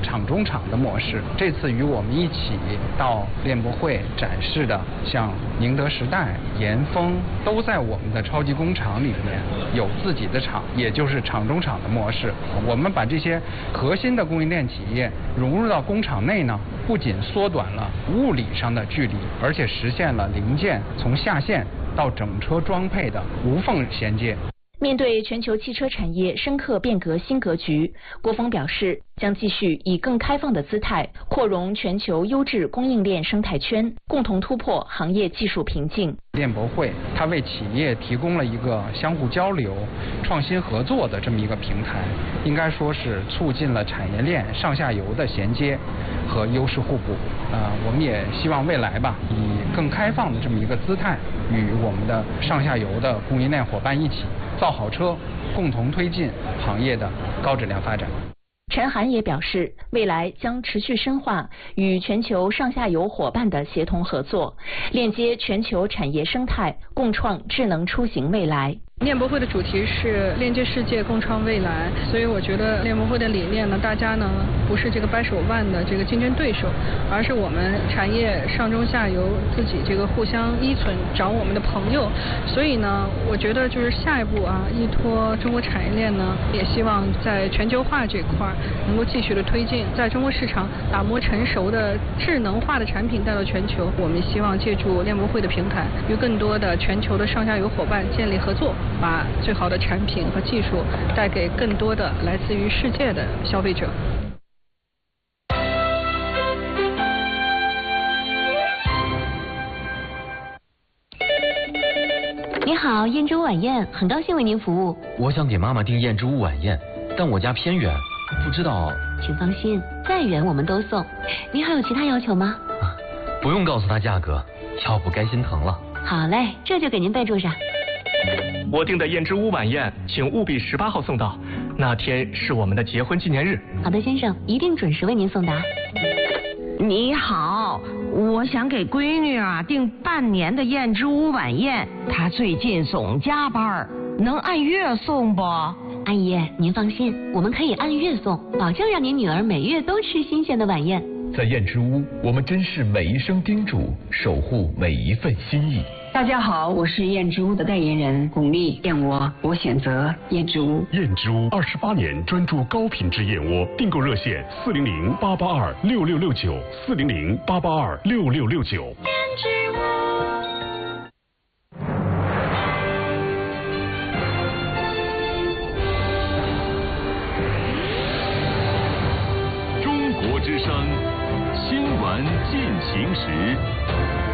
厂中厂的模式。这次与我们一起到链博会展示的，像宁德时代、盐丰，都在我们的超级工厂里面有自己的厂，也就是厂中厂的模式。我们把这些核心的供应链企业融入到工厂内呢，不仅缩短了物理上的距离，而且实现了零件从下线到整车装配的无缝衔接。 面对全球汽车产业深刻变革新格局，郭峰表示，将继续以更开放的姿态扩容全球优质供应链生态圈，共同突破行业技术瓶颈。 链博会它为企业提供了一个相互交流、创新合作的这么一个平台，应该说是促进了产业链上下游的衔接和优势互补。我们也希望未来吧，以更开放的这么一个姿态，与我们的上下游的供应链伙伴一起造好车，共同推进行业的高质量发展。 陈涵也表示，未来将持续深化与全球上下游伙伴的协同合作，链接全球产业生态，共创智能出行未来。 链博会的主题是链接世界，共创未来，所以我觉得链博会的理念呢，大家呢不是这个掰手腕的这个竞争对手，而是我们产业上中下游自己这个互相依存，找我们的朋友。所以呢，我觉得就是下一步啊，依托中国产业链呢，也希望在全球化这块能够继续的推进，在中国市场打磨成熟的智能化的产品带到全球。我们希望借助链博会的平台，与更多的全球的上下游伙伴建立合作，把最好的产品和技术带给更多的来自于世界的消费者。 你好，燕之屋晚宴，很高兴为您服务。 我想给妈妈订燕之屋晚宴，但我家偏远，不知道。 请放心，再远我们都送。您还有其他要求吗？ 不用告诉她价格，要不该心疼了。 好嘞，这就给您备注上。 我订的燕之屋晚宴，请务必18号送到，那天是我们的结婚纪念日。 好的，先生，一定准时为您送达。 你好，我想给闺女订半年的燕之屋晚宴，她最近总加班，能按月送不？ 阿姨，您放心，我们可以按月送，保证让您女儿每月都吃新鲜的晚宴。 在燕之屋，我们珍视每一声叮嘱，守护每一份心意。 大家好，我是燕之屋的代言人巩俐，燕窝我选择燕之屋。 燕之屋28年专注高品质燕窝，订购热线400-882-6669，400-882-6669。 燕之屋。 中国之声，新闻进行时。